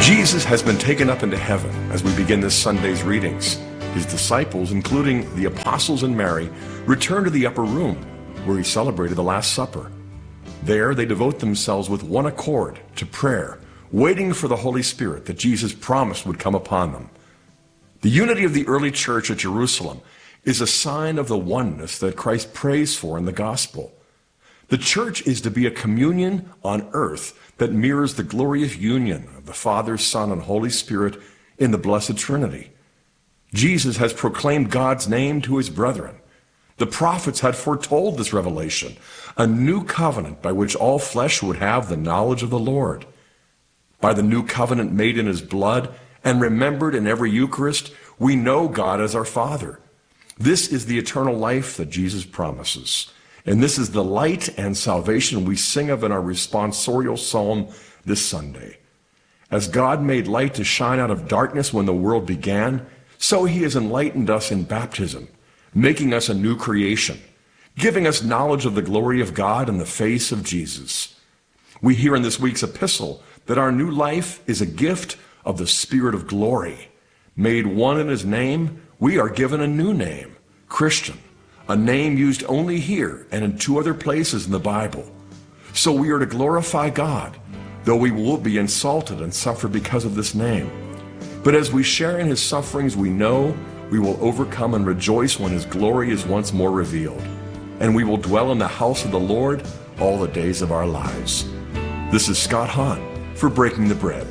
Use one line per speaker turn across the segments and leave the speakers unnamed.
Jesus has been taken up into heaven as we begin this Sunday's readings. His disciples, including the apostles and Mary, return to the upper room where he celebrated the Last Supper. There they devote themselves with one accord to prayer, waiting for the Holy Spirit that Jesus promised would come upon them. The unity of the early church at Jerusalem is a sign of the oneness that Christ prays for in the gospel. The church is to be a communion on earth that mirrors the glorious union of the Father, Son, and Holy Spirit in the Blessed Trinity. Jesus has proclaimed God's name to his brethren. The prophets had foretold this revelation, a new covenant by which all flesh would have the knowledge of the Lord. By the new covenant made in his blood and remembered in every Eucharist, we know God as our Father. This is the eternal life that Jesus promises. And this is the light and salvation we sing of in our responsorial psalm this Sunday. As God made light to shine out of darkness when the world began, so he has enlightened us in baptism, making us a new creation, giving us knowledge of the glory of God in the face of Jesus. We hear in this week's epistle that our new life is a gift of the Spirit of glory. Made one in his name, we are given a new name, Christian, a name used only here and in 2 other places in the Bible. So we are to glorify God, though we will be insulted and suffer because of this name. But as we share in his sufferings, we know we will overcome and rejoice when his glory is once more revealed. And we will dwell in the house of the Lord all the days of our lives. This is Scott Hahn for Breaking the Bread.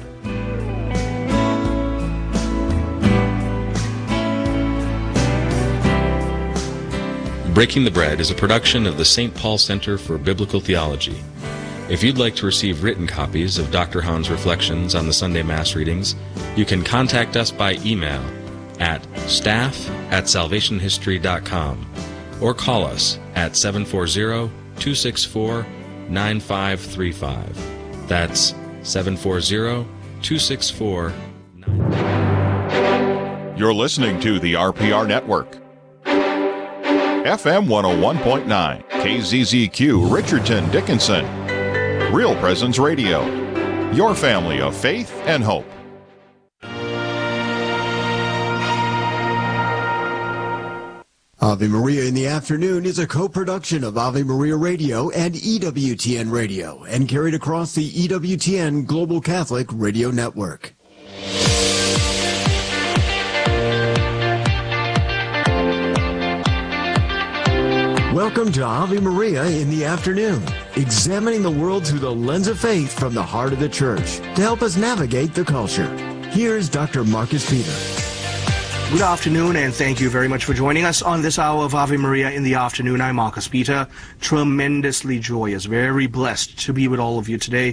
Breaking the Bread is a production of the St. Paul Center for Biblical Theology. If you'd like to receive written copies of Dr. Hahn's reflections on the Sunday Mass readings, you can contact us by email at staff@salvationhistory.com or call us at 740-264-9535. That's 740-264-9535.
You're listening to the RPR Network. FM 101.9, KZZQ, Richardson, Dickinson. Real Presence Radio, your family of faith and hope.
Ave Maria in the Afternoon is a co-production of Ave Maria Radio and EWTN Radio and carried across the EWTN Global Catholic Radio Network. Welcome to Ave Maria in the Afternoon, examining the world through the lens of faith from the heart of the Church to help us navigate the culture. Here's Dr. Marcus Peter.
Good afternoon, and thank you very much for joining us on this hour of Ave Maria in the Afternoon. I'm Marcus Peter, tremendously joyous, very blessed to be with all of you today.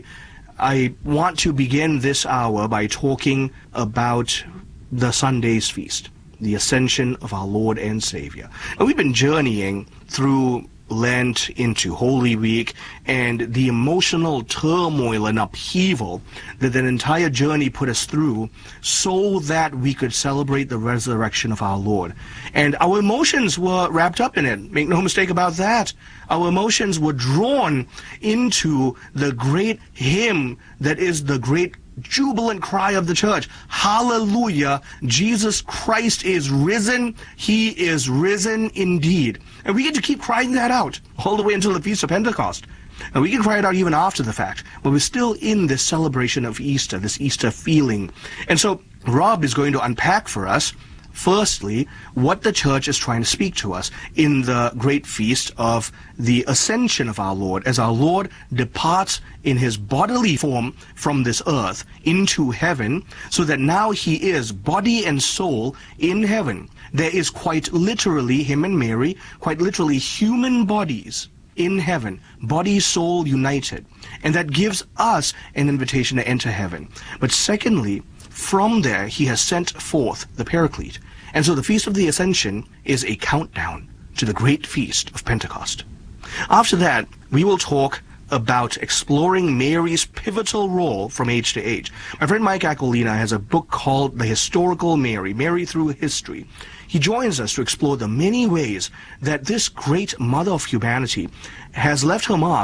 I want to begin this hour by talking about the Sunday's feast, the Ascension of our Lord and Savior. Now, we've been journeying through Lent into Holy Week and the emotional turmoil and upheaval that that entire journey put us through so that we could celebrate the resurrection of our Lord. And our emotions were wrapped up in it. Make no mistake about that. Our emotions were drawn into the great hymn that is the great jubilant cry of the church. Hallelujah, Jesus Christ is risen. He is risen indeed. And we get to keep crying that out all the way until the Feast of Pentecost. And we can cry it out even after the fact, but we're still in this celebration of Easter, this Easter feeling. And so Rob is going to unpack for us, firstly, what the church is trying to speak to us in the great feast of the Ascension of our Lord, as our Lord departs in his bodily form from this earth into heaven, so that now he is body and soul in heaven. There is quite literally, him and Mary, quite literally human bodies in heaven, body, soul united. And that gives us an invitation to enter heaven. But secondly, from there, he has sent forth the Paraclete. And so the Feast of the Ascension is a countdown to the great feast of Pentecost. After that, we will talk about exploring Mary's pivotal role from age to age. My friend Mike Aquilina has a book called The Historical Mary, Mary Through History. He joins us to explore the many ways that this great mother of humanity has left her mark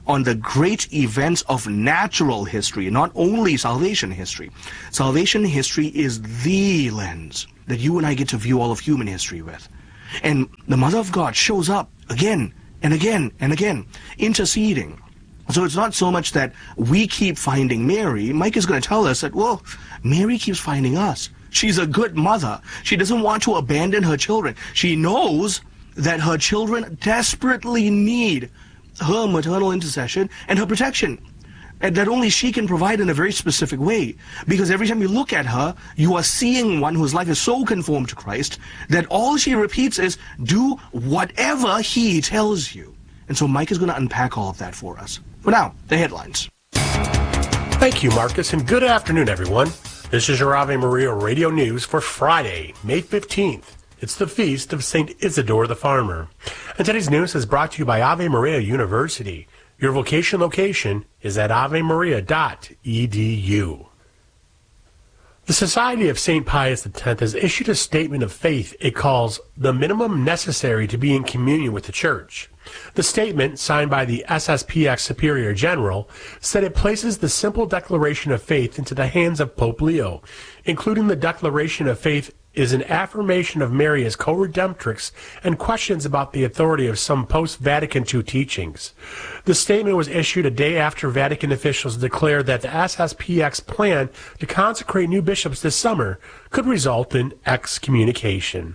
on the great events of natural history, not only salvation history. Salvation history is the lens that you and I get to view all of human history with. And the Mother of God shows up again and again and again, interceding. So it's not so much that we keep finding Mary. Mike is going to tell us that, well, Mary keeps finding us. She's a good mother. She doesn't want to abandon her children. She knows that her children desperately need her maternal intercession and her protection, and that only she can provide in a very specific way. Because every time you look at her, you are seeing one whose life is so conformed to Christ that all she repeats is, do whatever he tells you. And so Mike is going to unpack all of that for us. For now, the headlines.
Thank you, Marcus, and good afternoon, everyone. This is your Ave Maria Radio News for Friday, May 15th. It's the feast of St. Isidore the Farmer. And today's news is brought to you by Ave Maria University. Your vocation location is at avemaria.edu. The Society of St. Pius X has issued a statement of faith it calls the minimum necessary to be in communion with the Church. The statement, signed by the SSPX Superior General, said it places the simple declaration of faith into the hands of Pope Leo, including the declaration of faith is an affirmation of Mary as co-redemptrix and questions about the authority of some post-Vatican II teachings. The statement was issued a day after Vatican officials declared that the SSPX plan to consecrate new bishops this summer could result in excommunication.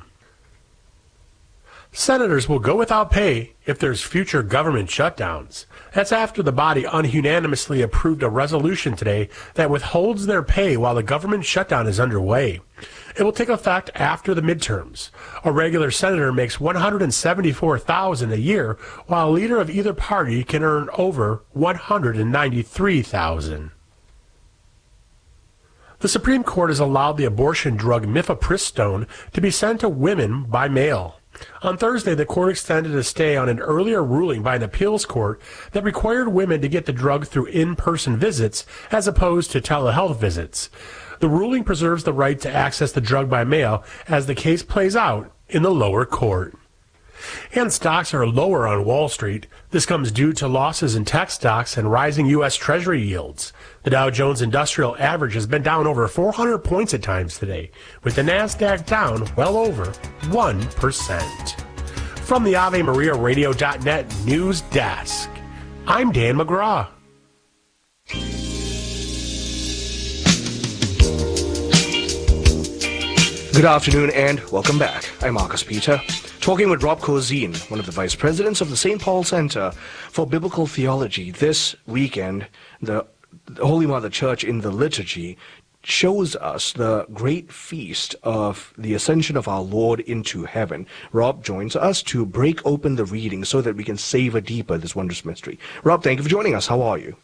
Senators will go without pay if there's future government shutdowns. That's after the body unanimously approved a resolution today that withholds their pay while the government shutdown is underway. It will take effect after the midterms. A regular senator makes $174,000 a year, while a leader of either party can earn over $193,000. The Supreme Court has allowed the abortion drug mifepristone to be sent to women by mail. On Thursday, the court extended a stay on an earlier ruling by an appeals court that required women to get the drug through in-person visits as opposed to telehealth visits. The ruling preserves the right to access the drug by mail as the case plays out in the lower court. And stocks are lower on Wall Street. This comes due to losses in tech stocks and rising U.S. Treasury yields. The Dow Jones Industrial Average has been down over 400 points at times today, with the Nasdaq down well over 1%. From the AveMariaRadio.net News Desk, I'm Dan McGraw.
Good afternoon and welcome back. I'm Marcus Peter, talking with Rob Corzine, one of the vice presidents of the St. Paul Center for Biblical Theology. This weekend, the Holy Mother Church in the liturgy shows us the great feast of the ascension of our Lord into heaven. Rob joins us to break open the reading so that we can savor deeper this wondrous mystery. Rob, thank you for joining us. How are you?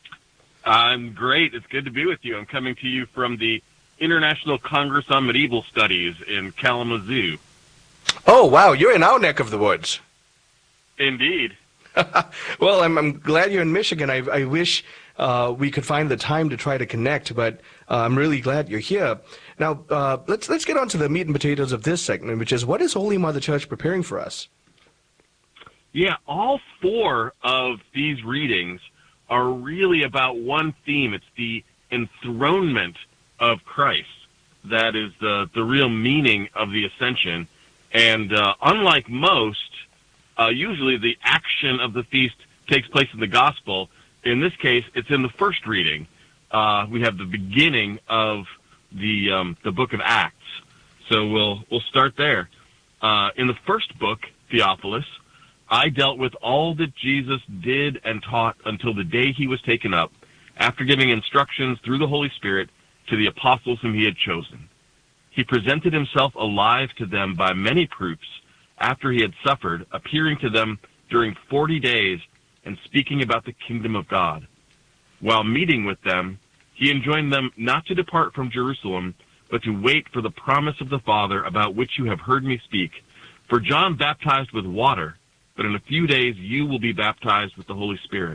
I'm great. It's good to be with you. I'm coming to you from the International Congress on Medieval Studies in Kalamazoo.
Oh, wow. You're in our neck of the woods.
Indeed.
Well, I'm glad you're in Michigan. I wish we could find the time to try to connect, but I'm really glad you're here. Now, let's get on to the meat and potatoes of this segment, which is, what is Holy Mother Church preparing for us?
Yeah, all four of these readings are really about one theme. It's the enthronement of Christ. That is the real meaning of the ascension. And unlike most, usually the action of the feast takes place in the gospel. In this case, it's in the first reading. We have the beginning of the book of Acts. So we'll start there. In the first book, Theophilus, I dealt with all that Jesus did and taught until the day he was taken up, after giving instructions through the Holy Spirit to the apostles whom he had chosen. He presented himself alive to them by many proofs after he had suffered, appearing to them during 40 days and speaking about the kingdom of God. While meeting with them, he enjoined them not to depart from Jerusalem, but to wait for the promise of the Father, about which you have heard me speak. For John baptized with water, but in a few days you will be baptized with the Holy Spirit.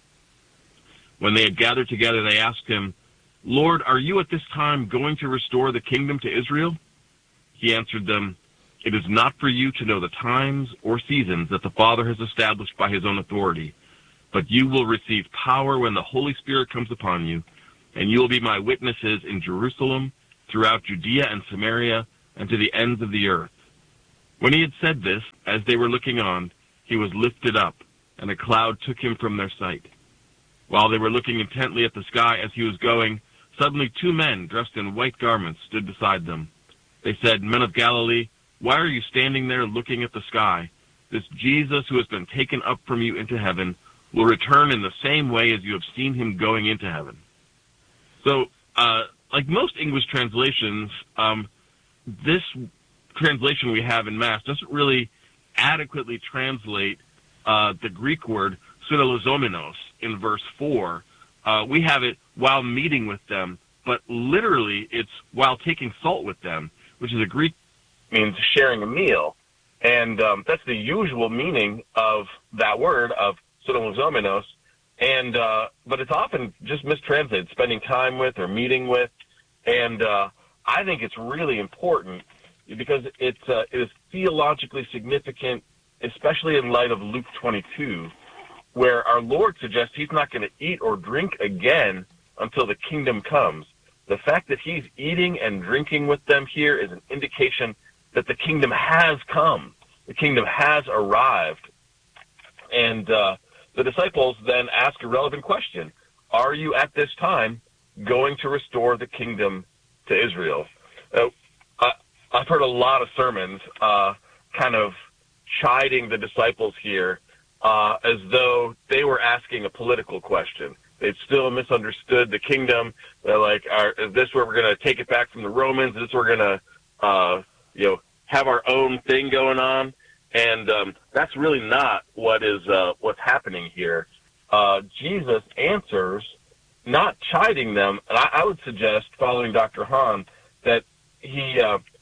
When they had gathered together, they asked him, Lord, are you at this time going to restore the kingdom to Israel? He answered them, It is not for you to know the times or seasons that the Father has established by his own authority, But you will receive power when the Holy Spirit comes upon you, and you will be my witnesses in Jerusalem, throughout Judea and Samaria, and to the ends of the earth." When he had said this, as they were looking on, he was lifted up, and a cloud took him from their sight. While they were looking intently at the sky as he was going, suddenly 2 men dressed in white garments stood beside them. They said, "Men of Galilee, why are you standing there looking at the sky? This Jesus who has been taken up from you into heaven will return in the same way as you have seen him going into heaven." So, like most English translations, this translation we have in Mass doesn't really adequately translate the Greek word pseudo-zomenos in verse 4. We have it while meeting with them, but literally it's while taking salt with them, which is a Greek means sharing a meal. And that's the usual meaning of that word, of pseudo-zomenos. And but it's often just mistranslated, spending time with or meeting with. And I think it's really important because it is theologically significant, especially in light of Luke 22, where our Lord suggests he's not going to eat or drink again until the kingdom comes. The fact that he's eating and drinking with them here is an indication that the kingdom has come. The kingdom has arrived. And the disciples then ask a relevant question. Are you at this time going to restore the kingdom to Israel? I've heard a lot of sermons kind of chiding the disciples here as though they were asking a political question. They'd still misunderstood the kingdom. They're like, is this where we're going to take it back from the Romans? Is this where we're going to, have our own thing going on? And that's really not what's happening here. Jesus answers, not chiding them. And I would suggest, following Dr. Hahn, that his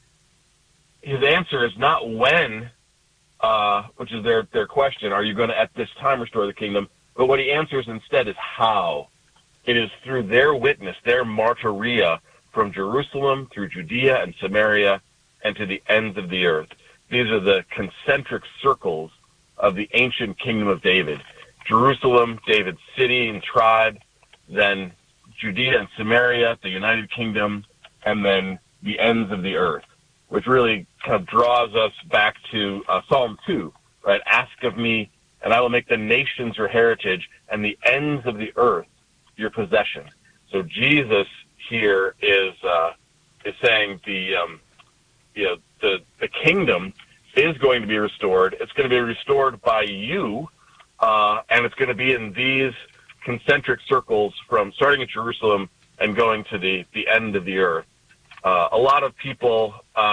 answer is not when, which is their question, are you going to at this time restore the kingdom? But what he answers instead is how. It is through their witness, their martyria, from Jerusalem through Judea and Samaria and to the ends of the earth. These are the concentric circles of the ancient kingdom of David. Jerusalem, David's city and tribe, then Judea and Samaria, the United Kingdom, and then the ends of the earth, which really kind of draws us back to Psalm 2, right? Ask of me, and I will make the nations your heritage, and the ends of the earth your possession. So Jesus here is saying the kingdom is going to be restored. It's going to be restored by you, and it's going to be in these concentric circles from starting at Jerusalem and going to the end of the earth. A lot of people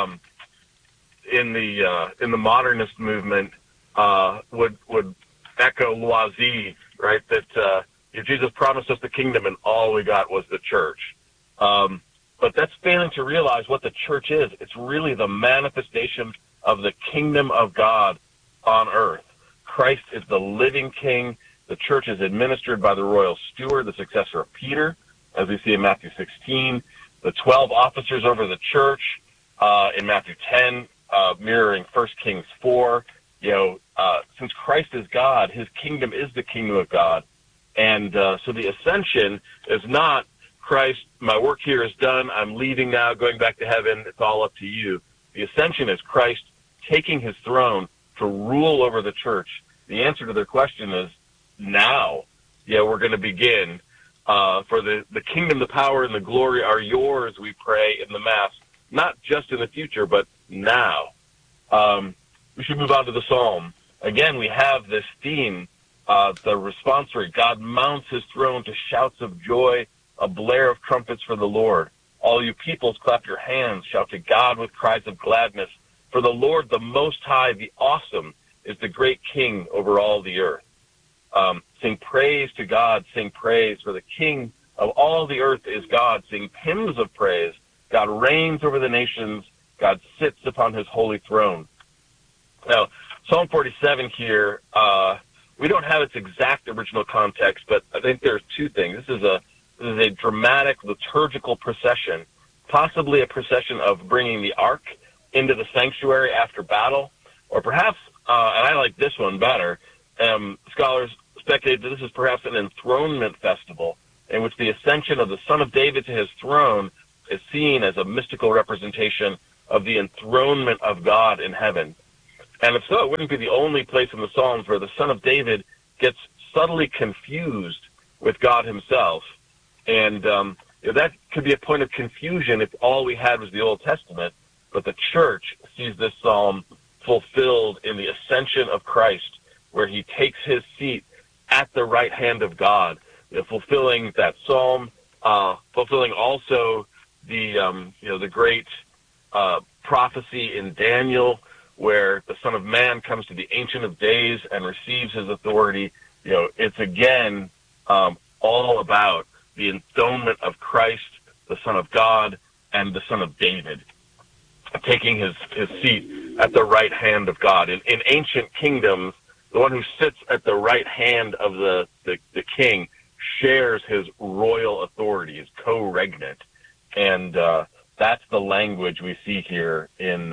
in the modernist movement would echo Loisy, right? That Jesus promised us the kingdom, and all we got was the church. But that's failing to realize what the church is. It's really the manifestation of the kingdom of God on earth. Christ is the living king. The church is administered by the royal steward, the successor of Peter, as we see in Matthew 16. The 12 officers over the church in Matthew 10, mirroring 1 Kings 4. Since Christ is God, his kingdom is the kingdom of God. And so the ascension is not, Christ, my work here is done, I'm leaving now, going back to heaven, it's all up to you. The ascension is Christ taking his throne to rule over the church. The answer to their question is now. We're going to begin. For the kingdom, the power, and the glory are yours, we pray in the Mass, not just in the future, but now. We should move on to the Psalm. Again, we have this theme, the responsory. God mounts his throne to shouts of joy, a blare of trumpets for the Lord. All you peoples, clap your hands, shout to God with cries of gladness. For the Lord, the Most High, the Awesome, is the great King over all the earth. Sing praise to God, sing praise, for the King of all the earth is God. Sing hymns of praise. God reigns over the nations. God sits upon his holy throne. Now, Psalm 47 here, we don't have its exact original context, but I think there's two things. This is a dramatic liturgical procession, possibly a procession of bringing the ark into the sanctuary after battle, or perhaps, and I like this one better, scholars speculate that this is perhaps an enthronement festival in which the ascension of the Son of David to his throne is seen as a mystical representation of the enthronement of God in heaven. And if so, it wouldn't be the only place in the Psalms where the Son of David gets subtly confused with God himself. And that could be a point of confusion if all we had was the Old Testament, but the church sees this psalm fulfilled in the ascension of Christ, where he takes his seat at the right hand of God, fulfilling that psalm, fulfilling also the great prophecy in Daniel, where the Son of Man comes to the Ancient of Days and receives his authority. It's again all about the enthronement of Christ, the Son of God, and the Son of David, taking his seat at the right hand of God. In ancient kingdoms, the one who sits at the right hand of the king shares his royal authority, is co-regnant. And that's the language we see here in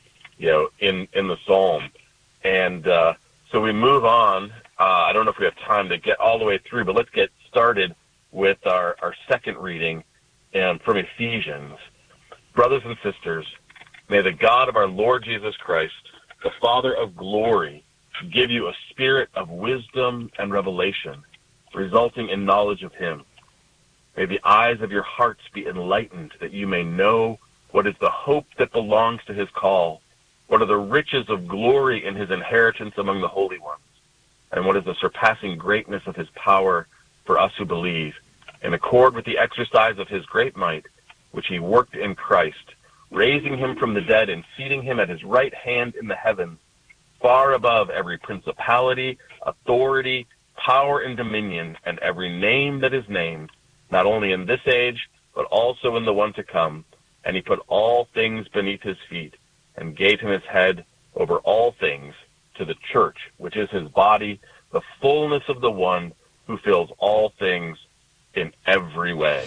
the psalm. And so we move on. I don't know if we have time to get all the way through, but let's get started with our second reading from Ephesians. Brothers and sisters, may the God of our Lord Jesus Christ, the Father of glory, give you a spirit of wisdom and revelation, resulting in knowledge of him. May the eyes of your hearts be enlightened, that you may know what is the hope that belongs to his call, what are the riches of glory in his inheritance among the holy ones, and what is the surpassing greatness of his power for us who believe, in accord with the exercise of his great might, which he worked in Christ, raising him from the dead and seating him at his right hand in the heavens, far above every principality, authority, power, and dominion, and every name that is named, not only in this age, but also in the one to come. And he put all things beneath his feet, and gave him his head over all things to the church, which is his body, the fullness of the one who fills all things in every way.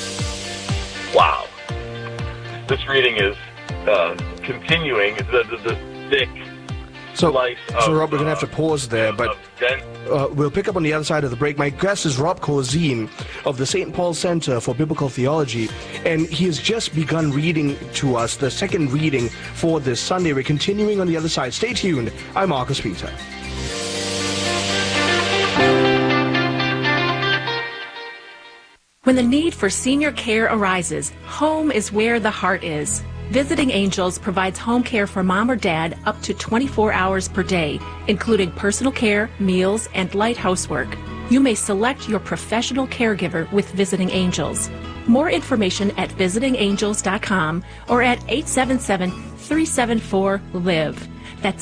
Wow. This reading is continuing the thick slice of...
So, Rob, we're going to have to pause there, but we'll pick up on the other side of the break. My guest is Rob Corzine of the St. Paul Center for Biblical Theology, and he has just begun reading to us the second reading for this Sunday. We're continuing on the other side. Stay tuned. I'm Marcus Peter.
When the need for senior care arises, home is where the heart is. Visiting Angels provides home care for mom or dad up to 24 hours per day, including personal care, meals, and light housework. You may select your professional caregiver with Visiting Angels. More information at visitingangels.com or at 877-374-LIVE. That's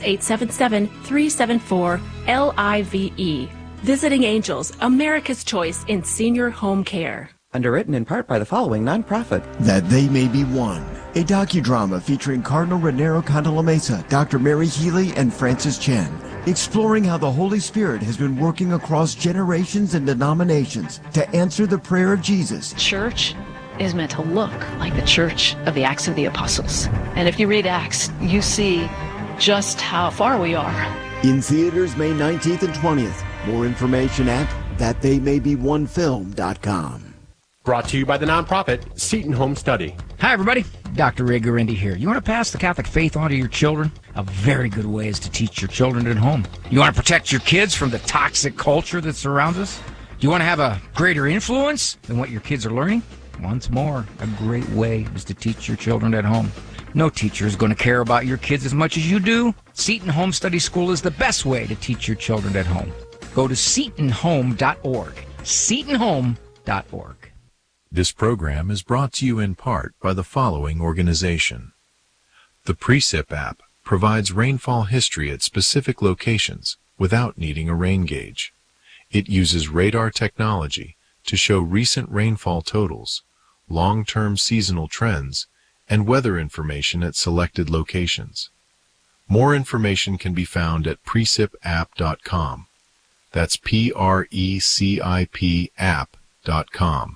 877-374-LIVE. Visiting Angels, America's choice in senior home care.
Underwritten in part by the following nonprofit.
That They May Be One, a docudrama featuring Cardinal Raniero Cantalamessa, Dr. Mary Healy, and Francis Chen, exploring how the Holy Spirit has been working across generations and denominations to answer the prayer of Jesus.
Church is meant to look like the church of the Acts of the Apostles. And if you read Acts, you see just how far we are.
In theaters May 19th and 20th. More information at thattheymay-be-one-film.com.
Brought to you by the nonprofit Seton Home Study.
Hi, everybody. Dr. Ray Gurendi here. You want to pass the Catholic faith on to your children? A very good way is to teach your children at home. You want to protect your kids from the toxic culture that surrounds us? Do you want to have a greater influence than what your kids are learning? Once more, a great way is to teach your children at home. No teacher is going to care about your kids as much as you do. Seton Home Study School is the best way to teach your children at home. Go to setonhome.org. setonhome.org.
This program is brought to you in part by the following organization. The Precip app provides rainfall history at specific locations without needing a rain gauge. It uses radar technology to show recent rainfall totals, long-term seasonal trends, and weather information at selected locations. More information can be found at precipapp.com. That's PRECIP app.com.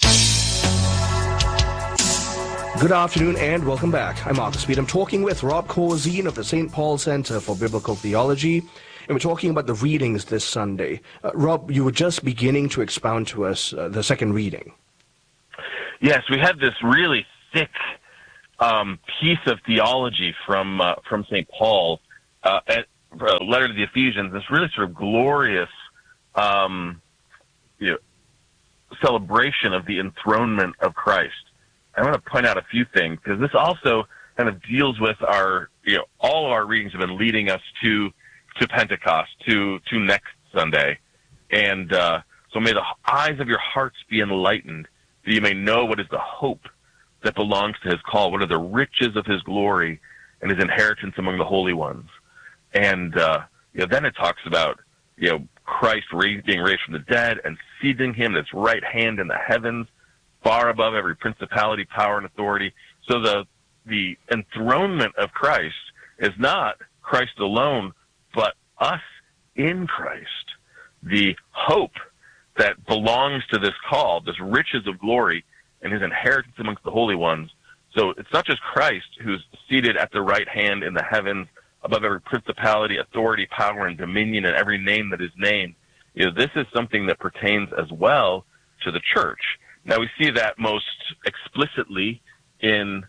Good afternoon and welcome back. I'm Marcus Speed. I'm talking with Rob Corzine of the St. Paul Center for Biblical Theology. and we're talking about the readings this Sunday. Rob, you were just beginning to expound to us the second reading.
Yes, we had this really thick piece of theology from St. Paul, letter to the Ephesians. This really sort of glorious celebration of the enthronement of Christ. I want to point out a few things, because this also kind of deals with our, all of our readings have been leading us to Pentecost, to next Sunday. And so may the eyes of your hearts be enlightened, that you may know what is the hope that belongs to his call, what are the riches of his glory and his inheritance among the holy ones. And then it talks about Christ being raised from the dead and seating him at his right hand in the heavens, far above every principality, power, and authority. So the enthronement of Christ is not Christ alone, but us in Christ. The hope that belongs to this call, this riches of glory and his inheritance amongst the holy ones. So it's not just Christ who's seated at the right hand in the heavens, above every principality, authority, power, and dominion, and every name that is named. This is something that pertains as well to the church. Now, we see that most explicitly in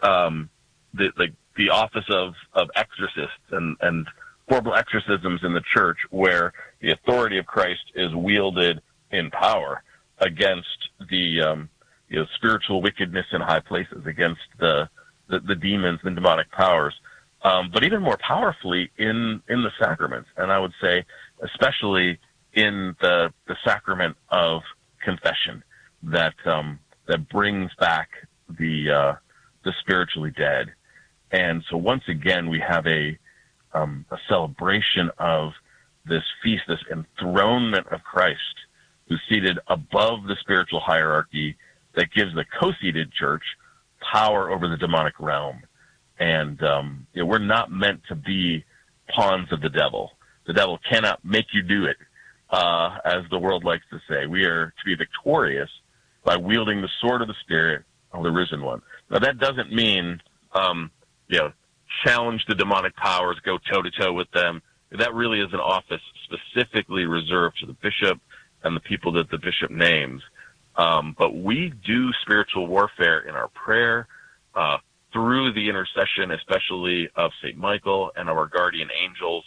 the office of exorcists and horrible exorcisms in the church, where the authority of Christ is wielded in power against the spiritual wickedness in high places, against the demons and demonic powers. But even more powerfully in the sacraments, and I would say especially in the sacrament of confession, that brings back the spiritually dead. And so once again, we have a celebration of this feast, this enthronement of Christ, who's seated above the spiritual hierarchy, that gives the co-seated church power over the demonic realm. And we're not meant to be pawns of the devil. The devil cannot make you do it, as the world likes to say. We are to be victorious by wielding the sword of the Spirit of the risen one. Now, that doesn't mean, challenge the demonic powers, go toe-to-toe with them. That really is an office specifically reserved to the bishop and the people that the bishop names. But we do spiritual warfare in our prayer, through the intercession, especially of St. Michael and our guardian angels.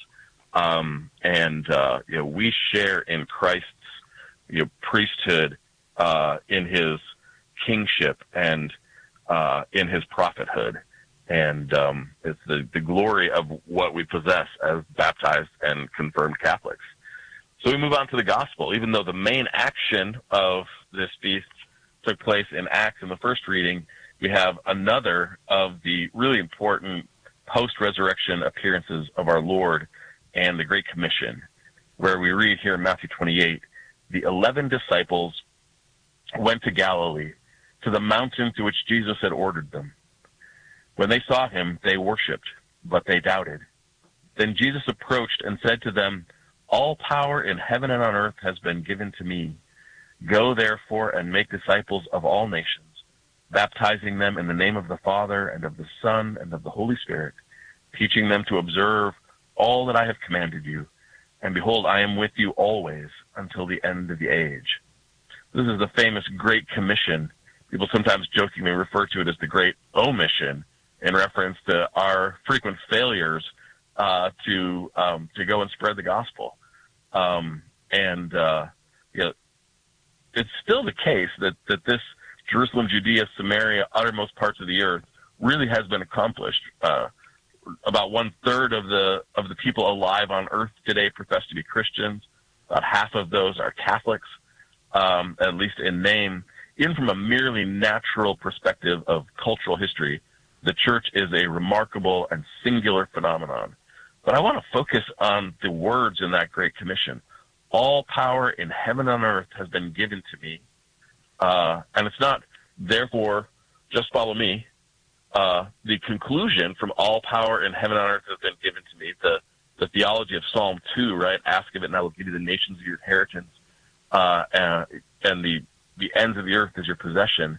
We share in Christ's priesthood, in his kingship and in his prophethood. And it's the glory of what we possess as baptized and confirmed Catholics. So we move on to the gospel. Even though the main action of this feast took place in Acts in the first reading, we have another of the really important post-resurrection appearances of our Lord and the Great Commission, where we read here in Matthew 28, the 11 disciples went to Galilee, to the mountain to which Jesus had ordered them. When they saw him, they worshipped, but they doubted. Then Jesus approached and said to them, "All power in heaven and on earth has been given to me. Go, therefore, and make disciples of all nations, baptizing them in the name of the Father and of the Son and of the Holy Spirit, teaching them to observe all that I have commanded you. And behold, I am with you always until the end of the age." This is the famous Great Commission. People sometimes jokingly refer to it as the Great Omission, in reference to our frequent failures to go and spread the gospel. It's still the case that this Jerusalem, Judea, Samaria, uttermost parts of the earth really has been accomplished. About 1/3 of the people alive on earth today profess to be Christians. About half of those are Catholics, at least in name. Even from a merely natural perspective of cultural history, the church is a remarkable and singular phenomenon. But I want to focus on the words in that Great Commission. All power in heaven and on earth has been given to me. And it's not, therefore, just follow me. The conclusion from all power in heaven and on earth has been given to me, the theology of Psalm 2, right? Ask of it and I will give you the nations of your inheritance, and the ends of the earth as your possession.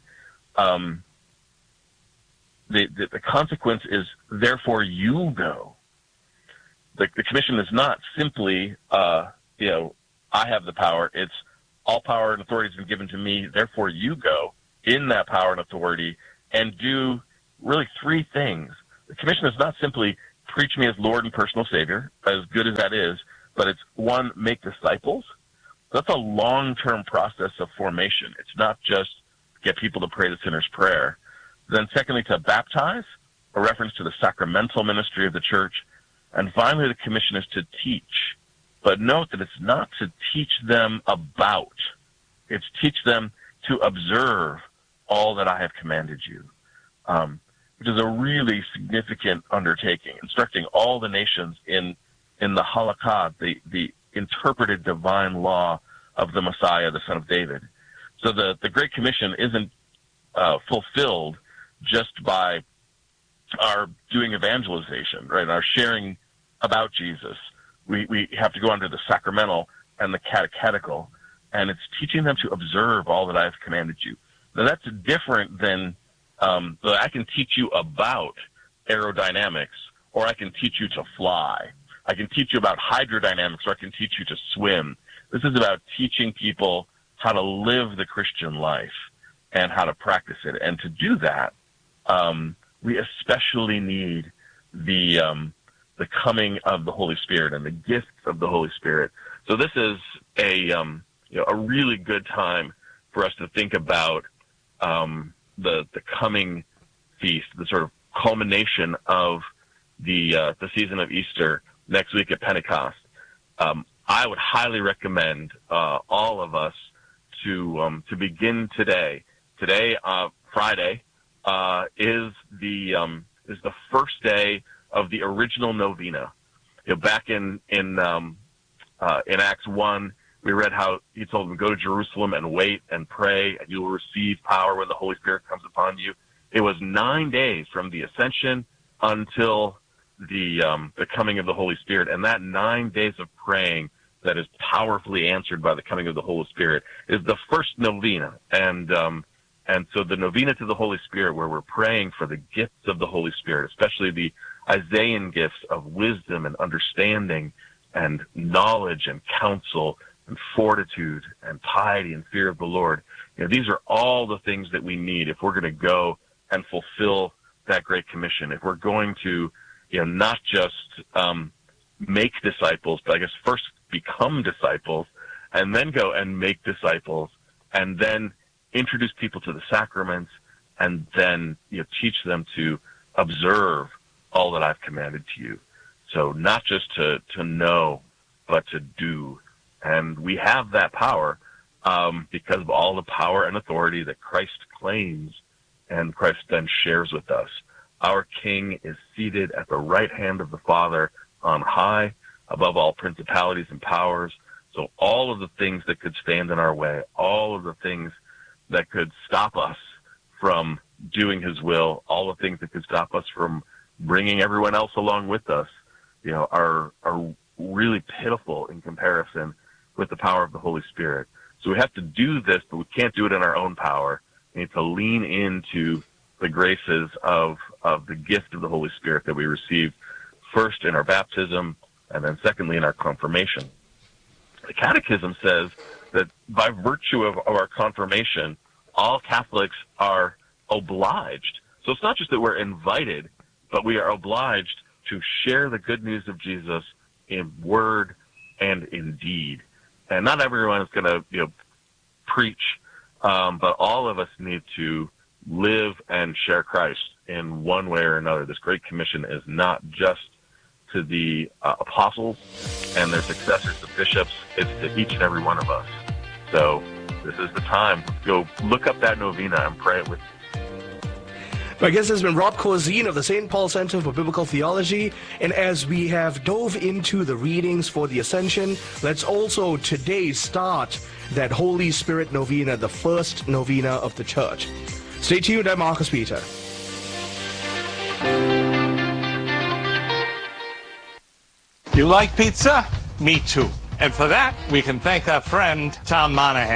The consequence is, therefore you go. the commission is not simply, I have the power. It's all power and authority has been given to me. Therefore, you go in that power and authority and do really three things. The commission is not simply preach me as Lord and personal Savior, as good as that is, but it's one, make disciples. That's a long-term process of formation. It's not just get people to pray the sinner's prayer. Then secondly, to baptize, a reference to the sacramental ministry of the church. And finally, the commission is to teach. But note that it's not to teach them about. It's teach them to observe all that I have commanded you, which is a really significant undertaking, instructing all the nations in the halakha, the interpreted divine law of the Messiah, the Son of David. So the Great Commission isn't fulfilled just by our doing evangelization, right? Our sharing about Jesus. We have to go under the sacramental and the catechetical, and it's teaching them to observe all that I have commanded you. Now that's different than I can teach you about aerodynamics, or I can teach you to fly. I can teach you about hydrodynamics, or I can teach you to swim. This is about teaching people how to live the Christian life and how to practice it. And to do that, we especially need the coming of the Holy Spirit and the gifts of the Holy Spirit. So this is a really good time for us to think about the coming feast, the sort of culmination of the season of Easter next week at Pentecost. I would highly recommend all of us to begin today. Today, Friday, is the first day of the original novena. Back in Acts 1, we read how he told them, go to Jerusalem and wait and pray, and you will receive power when the Holy Spirit comes upon you. It was 9 days from the ascension until the coming of the Holy Spirit. And that 9 days of praying that is powerfully answered by the coming of the Holy Spirit is the first novena. And so the novena to the Holy Spirit, where we're praying for the gifts of the Holy Spirit, especially the Isaiah gifts of wisdom and understanding and knowledge and counsel and fortitude and piety and fear of the Lord. These are all the things that we need if we're going to go and fulfill that Great Commission. If we're going to, not just make disciples, but I guess first become disciples, and then go and make disciples, and then introduce people to the sacraments, and then teach them to observe all that I've commanded to you. So not just to know, but to do. And we have that power because of all the power and authority that Christ claims and Christ then shares with us. Our King is seated at the right hand of the Father on high, above all principalities and powers. So all of the things that could stand in our way, all of the things that could stop us from doing his will, all the things that could stop us from bringing everyone else along with us, are really pitiful in comparison with the power of the Holy Spirit. So we have to do this, but we can't do it in our own power. We need to lean into the graces of the gift of the Holy Spirit that we receive first in our baptism and then secondly in our confirmation. The Catechism says that by virtue of our confirmation, all Catholics are obliged. So it's not just that we're invited, but we are obliged to share the good news of Jesus in word and in deed. And not everyone is going to, preach, but all of us need to live and share Christ in one way or another. This Great Commission is not just to the apostles and their successors, the bishops. It's to each and every one of us. So this is the time. Go look up that novena and pray it with you.
My guest has been Rob Corzine of the St. Paul Center for Biblical Theology. And as we have dove into the readings for the Ascension, let's also today start that Holy Spirit novena, the first novena of the Church. Stay tuned. I'm Marcus Peter.
You like pizza? Me too. And for that, we can thank our friend Tom Monahan.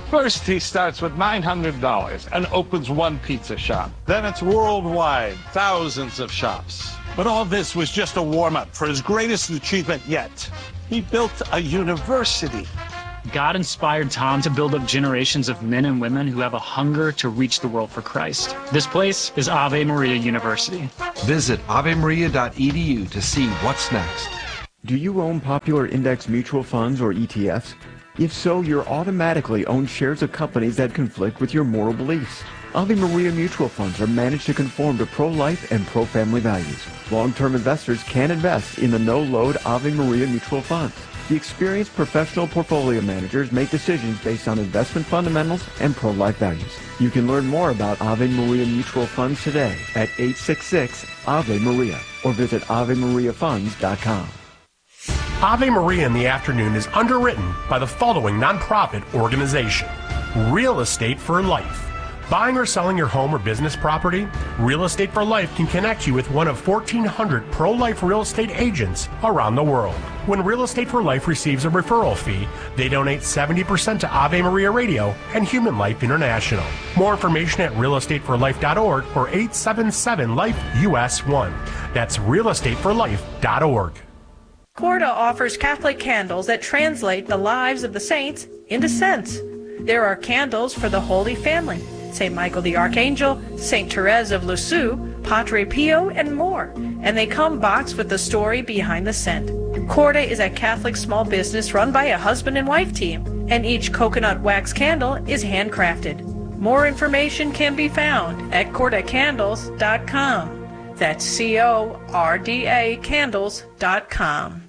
First, he starts with $900 and opens one pizza shop. Then it's worldwide, thousands of shops. But all this was just a warm-up for his greatest achievement yet. He built a university.
God inspired Tom to build up generations of men and women who have a hunger to reach the world for Christ. This place is Ave Maria University.
Visit avemaria.edu to see what's next.
Do you own popular index mutual funds or ETFs? If so, you're automatically own shares of companies that conflict with your moral beliefs. Ave Maria mutual funds are managed to conform to pro-life and pro-family values. Long-term investors can invest in the no-load Ave Maria mutual funds. The experienced professional portfolio managers make decisions based on investment fundamentals and pro-life values. You can learn more about Ave Maria mutual funds today at 866-AVE-MARIA or visit AveMariaFunds.com.
Ave Maria in the Afternoon is underwritten by the following nonprofit organization: Real Estate for Life. Buying or selling your home or business property? Real Estate for Life can connect you with one of 1,400 pro-life real estate agents around the world. When Real Estate for Life receives a referral fee, they donate 70% to Ave Maria Radio and Human Life International. More information at realestateforlife.org or 877-LIFE-US1. That's realestateforlife.org.
Corda offers Catholic candles that translate the lives of the saints into scents. There are candles for the Holy Family, St. Michael the Archangel, St. Therese of Lisieux, Padre Pio, and more. And they come boxed with the story behind the scent. Corda is a Catholic small business run by a husband and wife team, and each coconut wax candle is handcrafted. More information can be found at cordacandles.com. That's CORDA candles.com.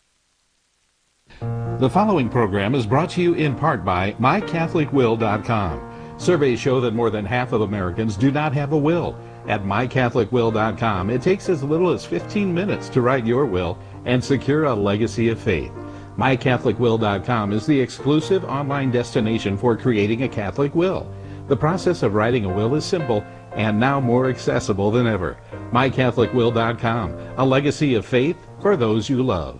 The following program is brought to you in part by MyCatholicWill.com. Surveys show that more than half of Americans do not have a will. At MyCatholicWill.com, it takes as little as 15 minutes to write your will and secure a legacy of faith. MyCatholicWill.com is the exclusive online destination for creating a Catholic will. The process of writing a will is simple and now more accessible than ever. MyCatholicWill.com, a legacy of faith for those you love.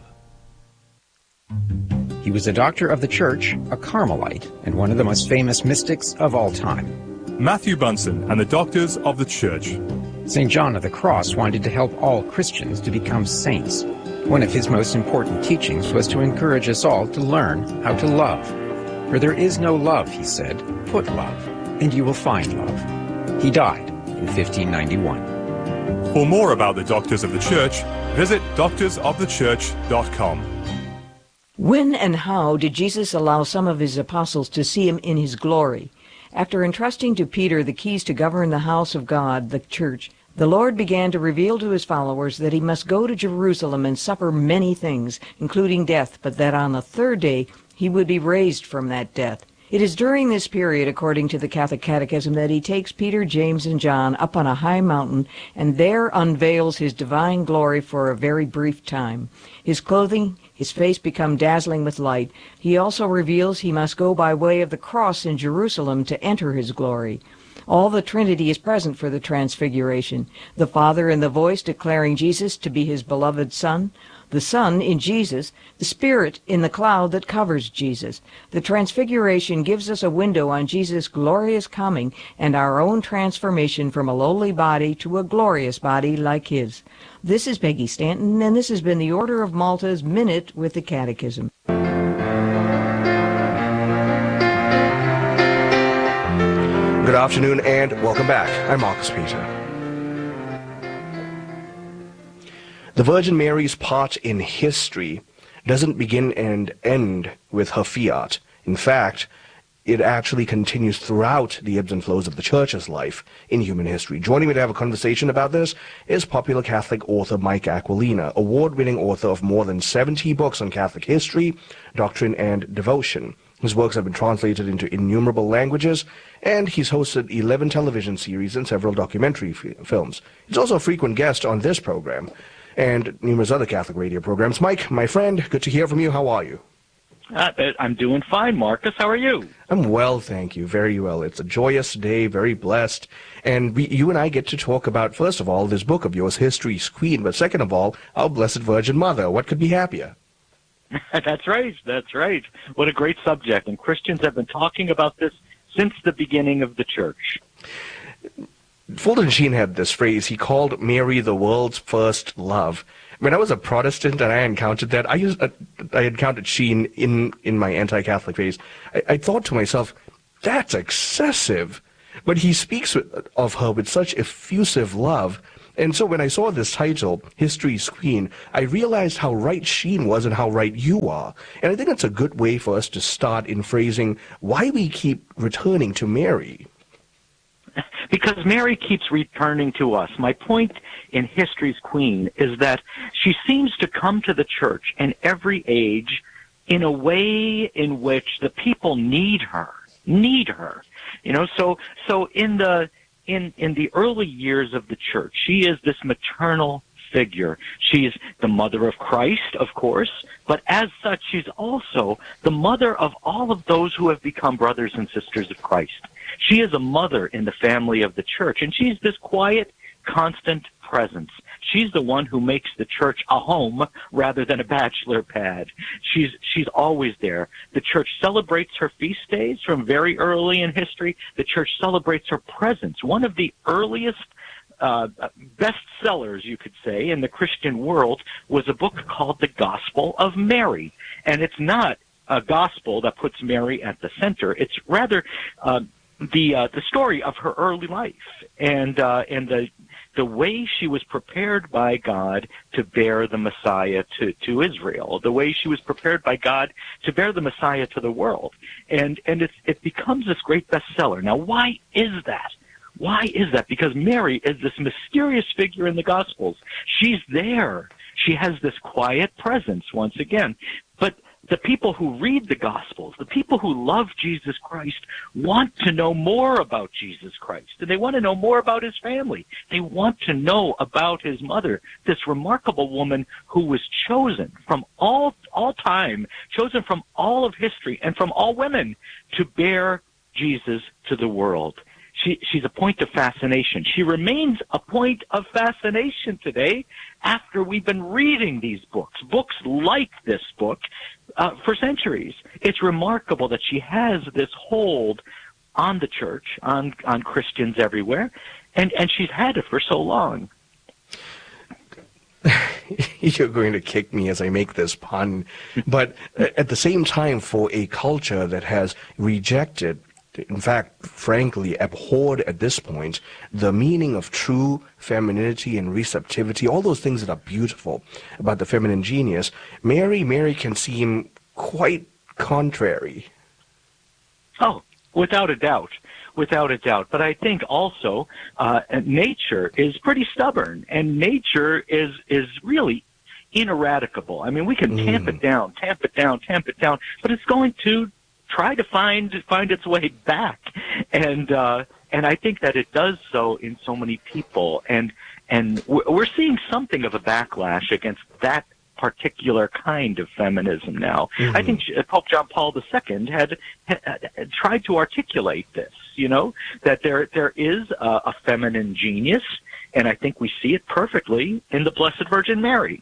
He was a doctor of the church, a Carmelite, and one of the most famous mystics of all time.
Matthew Bunson and the Doctors of the Church.
St. John of the Cross wanted to help all Christians to become saints. One of his most important teachings was to encourage us all to learn how to love. For there is no love, he said, put love, and you will find love. He died in 1591.
For more about the Doctors of the Church, visit doctorsofthechurch.com.
When and how did Jesus allow some of his apostles to see him in his glory? After entrusting to Peter the keys to govern the house of God, the church, the Lord began to reveal to his followers that he must go to Jerusalem and suffer many things, including death, but that on the third day he would be raised from that death. It is during this period, according to the Catholic Catechism, that he takes Peter, James, and John up on a high mountain and there unveils his divine glory for a very brief time. His clothing, his face become dazzling with light. He also reveals he must go by way of the cross in Jerusalem to enter his glory. All the Trinity is present for the Transfiguration. The Father in the voice declaring Jesus to be his beloved Son, the Son in Jesus, the Spirit in the cloud that covers Jesus. The Transfiguration gives us a window on Jesus' glorious coming and our own transformation from a lowly body to a glorious body like his. This is Peggy Stanton, and this has been the Order of Malta's Minute with the Catechism.
Good afternoon and welcome back. I'm Marcus Peter. The Virgin Mary's part in history doesn't begin and end with her fiat. In fact, it actually continues throughout the ebbs and flows of the Church's life in human history. Joining me to have a conversation about this is popular Catholic author Mike Aquilina, award-winning author of more than 70 books on Catholic history, doctrine, and devotion. His works have been translated into innumerable languages, and he's hosted 11 television series and several documentary films. He's also a frequent guest on this program and numerous other Catholic radio programs. Mike, my friend, good to hear from you. How are you?
I'm doing fine, Marcus. How are you?
I'm well, thank you. Very well. It's a joyous day, very blessed. And you and I get to talk about, first of all, this book of yours, History's Queen, but second of all, our Blessed Virgin Mother. What could be happier?
That's right. That's right. What a great subject. And Christians have been talking about this since the beginning of the church.
Fulton Sheen had this phrase. He called Mary the world's first love. When I was a Protestant and I encountered that, I encountered Sheen in my anti-Catholic phase. I thought to myself, that's excessive. But he speaks of her with such effusive love. And so when I saw this title, History's Queen, I realized how right Sheen was and how right you are. And I think it's a good way for us to start in phrasing why we keep returning to Mary.
Because Mary keeps returning to us. My point in History's Queen is that she seems to come to the church in every age in a way in which the people need her. You know, so in the early years of the church, she is this maternal figure. She's the mother of Christ, of course, but as such, she's also the mother of all of those who have become brothers and sisters of Christ. She is a mother in the family of the church, and she's this quiet, constant presence. She's the one who makes the church a home rather than a bachelor pad. She's always there. The church celebrates her feast days from very early in history. The church celebrates her presence. One of the earliest bestsellers, you could say, in the Christian world was a book called The Gospel of Mary. And it's not a gospel that puts Mary at the center. It's rather the story of her early life and the way she was prepared by God to bear the Messiah to Israel, the way she was prepared by God to bear the Messiah to the world. And it becomes this great bestseller. Now, why is that? Why is that? Because Mary is this mysterious figure in the Gospels. She's there. She has this quiet presence once again. But the people who read the Gospels, the people who love Jesus Christ, want to know more about Jesus Christ. And they want to know more about his family. They want to know about his mother, this remarkable woman who was chosen from all time, chosen from all of history and from all women to bear Jesus to the world. She's a point of fascination. She remains a point of fascination today after we've been reading these books like this book, for centuries. It's remarkable that she has this hold on the church, on Christians everywhere, and she's had it for so long.
You're going to kick me as I make this pun, but at the same time, for a culture that has rejected, in fact, frankly, abhorred at this point, the meaning of true femininity and receptivity, all those things that are beautiful about the feminine genius, Mary can seem quite contrary.
Oh, without a doubt. Without a doubt. But I think also nature is pretty stubborn, and nature is really ineradicable. I mean, we can tamp it down, but it's going to try to find its way back, and I think that it does so in so many people, and we're seeing something of a backlash against that particular kind of feminism now. I think Pope John Paul II had tried to articulate this, you know, that there is a feminine genius, and I think we see it perfectly in the Blessed Virgin Mary.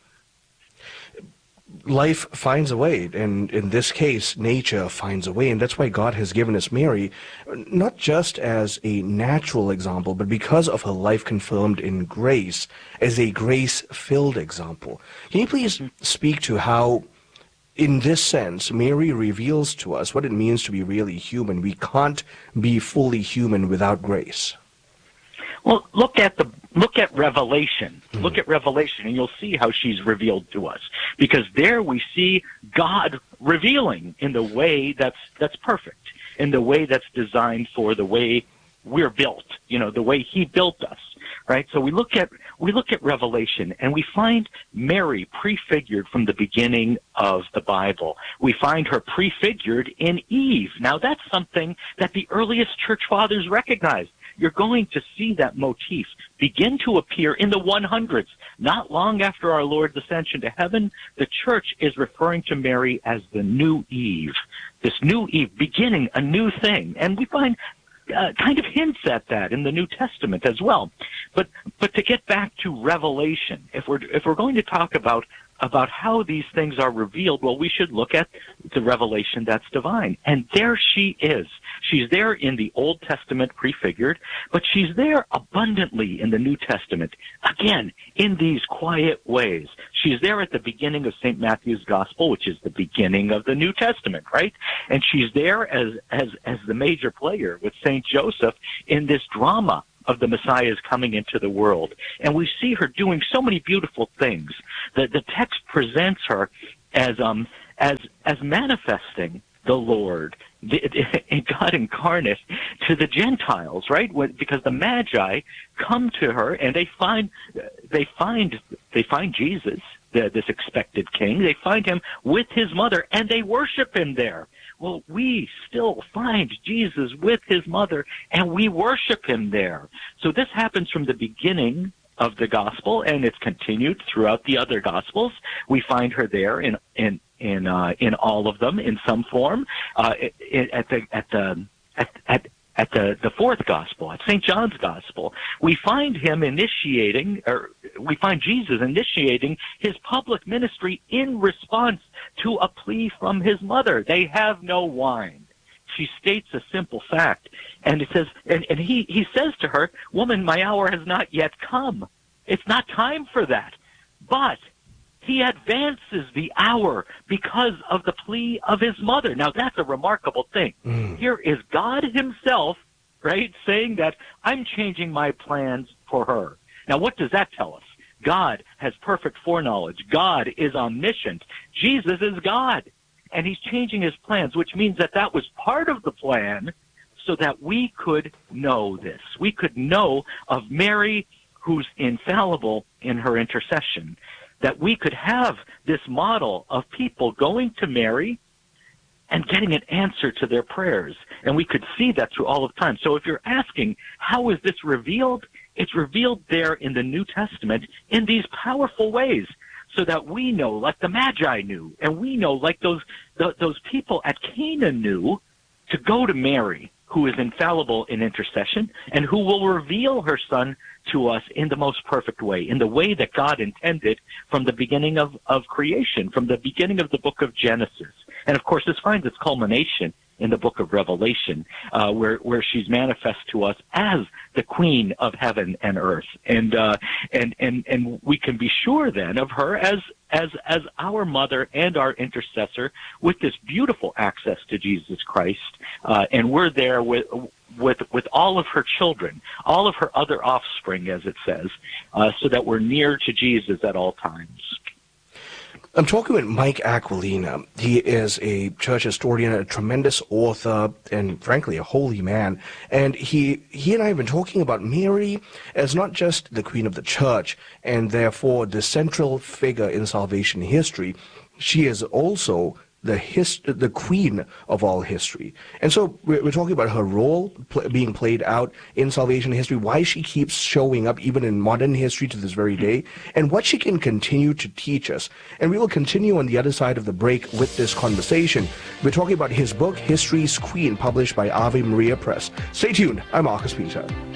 Life finds a way, and in this case, nature finds a way, and that's why God has given us Mary, not just as a natural example, but because of her life confirmed in grace, as a grace-filled example. Can you please speak to how, in this sense, Mary reveals to us what it means to be really human? We can't be fully human without grace.
Well, look at Revelation. Look at Revelation, and you'll see how she's revealed to us. Because there we see God revealing in the way that's perfect, in the way that's designed for the way we're built, you know, the way he built us, right? So we look at Revelation, and we find Mary prefigured from the beginning of the Bible. We find her prefigured in Eve. Now, that's something that the earliest church fathers recognized. You're going to see that motif begin to appear in the 100s. Not long after our Lord's ascension to heaven, the church is referring to Mary as the new Eve, this new Eve, beginning a new thing. And we find kind of hints at that in the New Testament as well. But to get back to Revelation, if we're going to talk about how these things are revealed, well, we should look at the revelation that's divine. And there she is. She's there in the Old Testament prefigured, but she's there abundantly in the New Testament, again, in these quiet ways. She's there at the beginning of St. Matthew's Gospel, which is the beginning of the New Testament, right? And she's there as the major player with St. Joseph in this drama of the Messiah's coming into the world. And we see her doing so many beautiful things. The text presents her as manifesting the Lord, God incarnate, to the Gentiles, right? Because the Magi come to her and they find Jesus, this expected king. They find him with his mother and they worship him there. Well, we still find Jesus with his mother, and we worship him there. So this happens from the beginning of the gospel, and it's continued throughout the other gospels. We find her there in all of them in some form. At the fourth gospel, at St. John's gospel, we find Jesus initiating his public ministry in response to a plea from his mother. They have no wine. She states a simple fact, and it says, and he says to her, "Woman, my hour has not yet come." It's not time for that. But he advances the hour because of the plea of his mother. Now, that's a remarkable thing. Here is God himself, right, saying that I'm changing my plans for her. Now, what does that tell us? God has perfect foreknowledge. God is omniscient. Jesus is God. And he's changing his plans, which means that was part of the plan so that we could know this. We could know of Mary, who's infallible in her intercession, that we could have this model of people going to Mary and getting an answer to their prayers. And we could see that through all of time. So if you're asking, how is this revealed? It's revealed there in the New Testament in these powerful ways, so that we know, like the Magi knew, and we know, like those people at Cana knew, to go to Mary, who is infallible in intercession, and who will reveal her Son to us in the most perfect way, in the way that God intended from the beginning of creation, from the beginning of the book of Genesis. And, of course, this finds its culmination in the book of Revelation, where she's manifest to us as the Queen of heaven and earth. And we can be sure then of her as our mother and our intercessor, with this beautiful access to Jesus Christ. And we're there with all of her children, all of her other offspring, as it says, so that we're near to Jesus at all times.
I'm talking with Mike Aquilina. He is a church historian, a tremendous author, and frankly, a holy man. And he and I have been talking about Mary as not just the Queen of the Church, and therefore the central figure in salvation history. She is also the queen of all history. And so we're talking about her role being played out in salvation history, why she keeps showing up even in modern history to this very day, and what she can continue to teach us. And we will continue on the other side of the break with this conversation. We're talking about his book, History's Queen, published by Ave Maria Press. Stay tuned. I'm Marcus Peter.